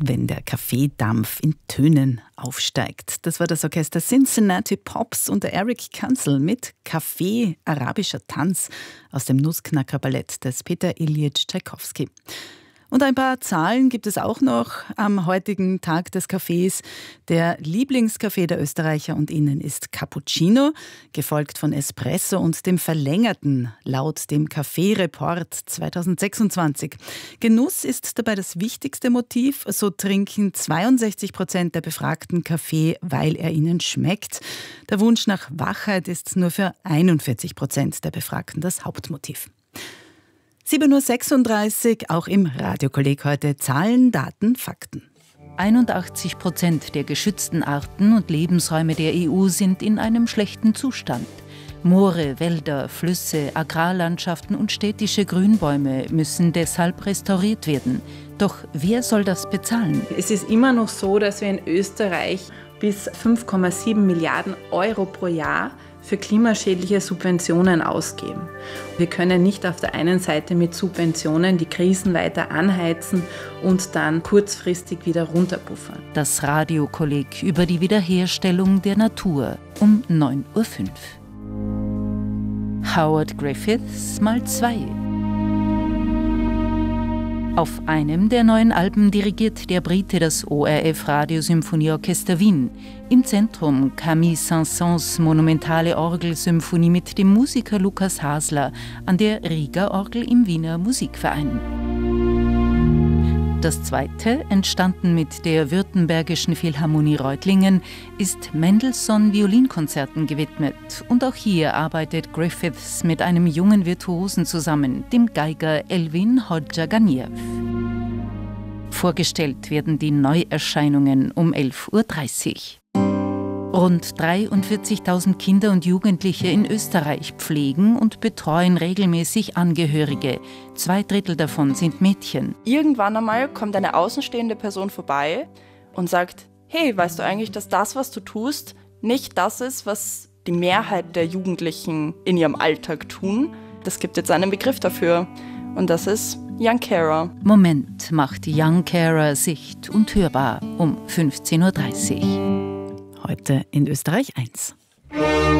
wenn der Kaffeedampf in Tönen aufsteigt. Das war das Orchester Cincinnati Pops unter Eric Kanzel mit Kaffee, arabischer Tanz aus dem Nussknacker-Ballett des Peter Iljitsch Tschaikowski. Und ein paar Zahlen gibt es auch noch am heutigen Tag des Kaffees. Der Lieblingskaffee der Österreicher und Innen ist Cappuccino, gefolgt von Espresso und dem Verlängerten, laut dem Kaffee-Report 2026. Genuss ist dabei das wichtigste Motiv. So trinken 62% der Befragten Kaffee, weil er ihnen schmeckt. Der Wunsch nach Wachheit ist nur für 41% der Befragten das Hauptmotiv. 7.36 Uhr, auch im Radiokolleg heute Zahlen, Daten, Fakten. 81% der geschützten Arten und Lebensräume der EU sind in einem schlechten Zustand. Moore, Wälder, Flüsse, Agrarlandschaften und städtische Grünbäume müssen deshalb restauriert werden. Doch wer soll das bezahlen? Es ist immer noch so, dass wir in Österreich bis 5,7 Milliarden Euro pro Jahr für klimaschädliche Subventionen ausgeben. Wir können nicht auf der einen Seite mit Subventionen die Krisen weiter anheizen und dann kurzfristig wieder runterpuffern. Das Radiokolleg über die Wiederherstellung der Natur um 9.05 Uhr. Howard Griffiths mal 2. Auf einem der neuen Alben dirigiert der Brite das ORF Radiosymphonieorchester Wien. Im Zentrum Camille Saint-Saëns monumentale Orgelsymphonie mit dem Musiker Lukas Hasler an der Rieger Orgel im Wiener Musikverein. Das zweite, entstanden mit der Württembergischen Philharmonie Reutlingen, ist Mendelssohn-Violinkonzerten gewidmet. Und auch hier arbeitet Griffiths mit einem jungen Virtuosen zusammen, dem Geiger Elvin Hodja-Ganiew. Vorgestellt werden die Neuerscheinungen um 11.30 Uhr. Rund 43.000 Kinder und Jugendliche in Österreich pflegen und betreuen regelmäßig Angehörige. 2/3 davon sind Mädchen. Irgendwann einmal kommt eine außenstehende Person vorbei und sagt, hey, weißt du eigentlich, dass das, was du tust, nicht das ist, was die Mehrheit der Jugendlichen in ihrem Alltag tun? Das gibt jetzt einen Begriff dafür und das ist Young Carer. Moment macht Young Carer sicht- und hörbar um 15.30 Uhr. Heute in Österreich 1.